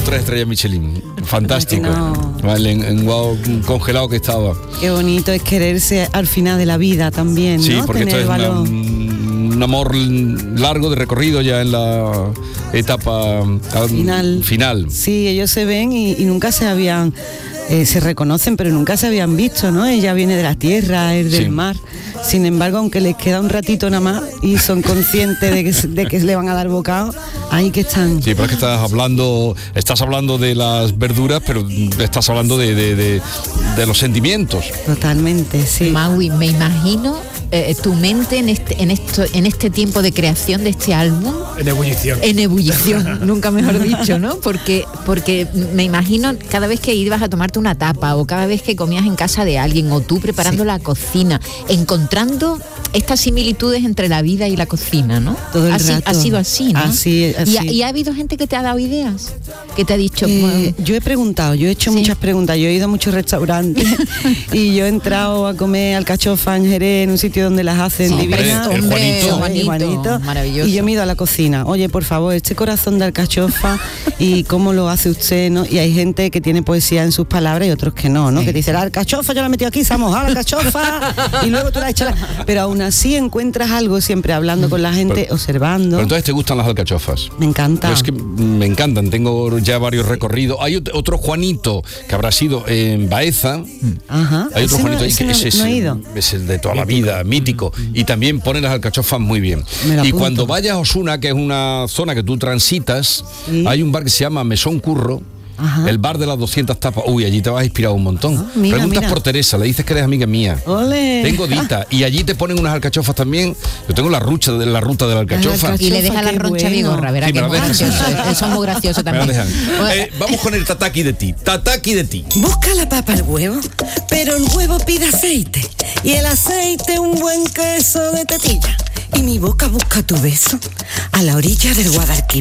3 estrellas Michelin. Fantástico. No. Vale, en Guau congelado que estaba. Qué bonito es quererse al final de la vida también, Sí, ¿no? porque Tener esto es valor. un amor largo de recorrido ya en la etapa final. Sí, ellos se ven y nunca se habían... se reconocen, pero nunca se habían visto, ¿no? Ella viene de la tierra, él del mar. Sin embargo, aunque les queda un ratito nada más y son conscientes de que le van a dar bocado, ahí que están. Sí, pero es que estás hablando de las verduras, pero estás hablando de los sentimientos. Totalmente, sí. Maui, me imagino tu mente en este tiempo de creación de este álbum. En ebullición, nunca mejor dicho, ¿no? Porque me imagino cada vez que ibas a tomarte una tapa o cada vez que comías en casa de alguien o tú preparando la cocina, encontrando estas similitudes entre la vida y la cocina, ¿no? Todo el rato. Ha sido así, ¿no? Así. ¿Y ha habido gente que te ha dado ideas? Que te ha dicho... yo he preguntado, yo he hecho muchas preguntas, yo he ido a muchos restaurantes y yo he entrado a comer alcachofa en Jerez, en un sitio donde las hacen divinas. Juanito, maravilloso. Y yo me he ido a la cocina, oye, por favor, este corazón de alcachofa y cómo lo hace usted, ¿no? Y hay gente que tiene poesía en sus palabras y otros que no, ¿no? Que dice, la alcachofa yo la he metido aquí, se ha mojado la alcachofa y luego tú la echas. Pero aún así encuentras algo siempre hablando con la gente, observando. Pero entonces te gustan las alcachofas. Me encanta. Es que me encantan, tengo ya varios recorridos. Hay otro Juanito que habrá sido en Baeza. Ajá. Hay otro Juanito ahí que es el de toda la vida, mítico. Y también pone las alcachofas muy bien. Y cuando vayas a Osuna, que es una zona que tú transitas, hay un bar que se llama Mesón Curro. Ajá. El bar de las 200 tapas. Uy, allí te vas a inspirar un montón. Preguntas por Teresa, le dices que eres amiga mía. ¡Ole! Tengo Dita. Y allí te ponen unas alcachofas también. Yo tengo la ruta de la alcachofa. Y le deja la roncha Vigorra, verá que eso es muy gracioso también. Vamos con el tataki de ti. Tataki de ti. Busca la papa al huevo, pero el huevo pide aceite. Y el aceite un buen queso de tetilla. Y mi boca busca tu beso a la orilla del Guadalquivir.